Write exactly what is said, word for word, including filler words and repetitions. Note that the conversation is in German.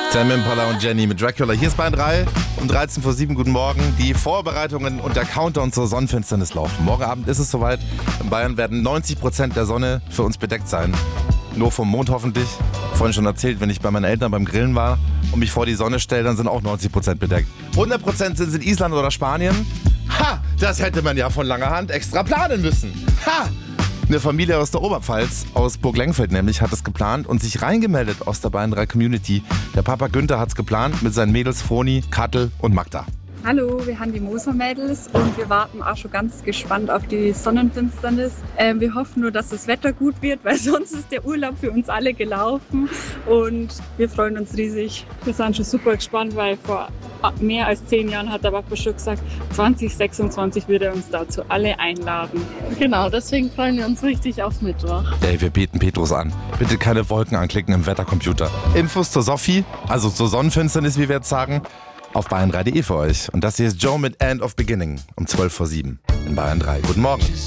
Tame Impala und Jenny mit Dracula. Hier ist Bayern drei um dreizehn vor sieben. Guten Morgen. Die Vorbereitungen und der Countdown zur Sonnenfinsternis laufen. Morgen Abend ist es soweit. In Bayern werden neunzig Prozent der Sonne für uns bedeckt sein. Nur vom Mond hoffentlich. Vorhin schon erzählt, wenn ich bei meinen Eltern beim Grillen war und mich vor die Sonne stelle, dann sind auch neunzig Prozent bedeckt. hundert Prozent sind es in Island oder Spanien. Ha! Das hätte man ja von langer Hand extra planen müssen. Ha! Eine Familie aus der Oberpfalz, aus Burg-Lengfeld nämlich, hat es geplant und sich reingemeldet aus der Bayern drei Community. Der Papa Günther hat es geplant mit seinen Mädels Froni, Kattel und Magda. Hallo, wir haben die Moser-Mädels und wir warten auch schon ganz gespannt auf die Sonnenfinsternis. Ähm, wir hoffen nur, dass das Wetter gut wird, weil sonst ist der Urlaub für uns alle gelaufen und wir freuen uns riesig. Wir sind schon super gespannt, weil vor mehr als zehn Jahren hat der Papa schon gesagt, zwanzig sechsundzwanzig würde er uns dazu alle einladen. Genau, deswegen freuen wir uns richtig auf Mittwoch. Ey, wir beten Petrus an. Bitte keine Wolken anklicken im Wettercomputer. Infos zur Sophie, also zur Sonnenfinsternis, wie wir jetzt sagen, auf bayern drei punkt de für euch. Und das hier ist Joe mit End of Beginning um zwölf vor sieben in Bayern drei. Guten Morgen.